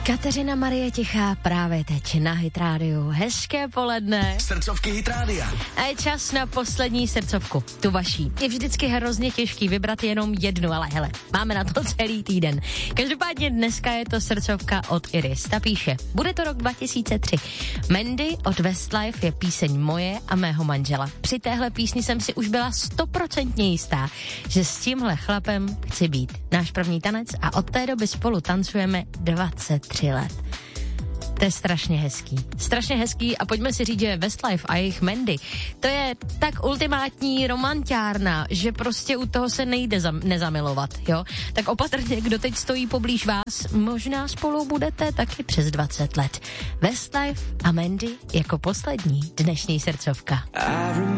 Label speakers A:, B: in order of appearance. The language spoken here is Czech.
A: Kateřina Marie Tichá právě teď na Hit Radio. Hezké poledne.
B: Srdcovky Hit Radia.
A: A je čas na poslední srdcovku, tu vaší. Je vždycky hrozně těžký vybrat jenom jednu, ale hele, máme na to celý týden. Každopádně dneska je to srdcovka od Iris. Ta píše, bude to rok 2003. Mandy od Westlife je píseň moje a mého manžela. Při téhle písni jsem si už byla 100% jistá, že s tímhle chlapem chci být. Náš první tanec a od té doby spolu tancujeme 23 let. To je strašně hezký. Strašně hezký a pojďme si říct, že Westlife a jejich Mandy, to je tak ultimátní romantiárna, že prostě u toho se nejde nezamilovat, jo? Tak opatrně, kdo teď stojí poblíž vás, možná spolu budete taky přes 20 let. Westlife a Mandy jako poslední dnešní srdcovka.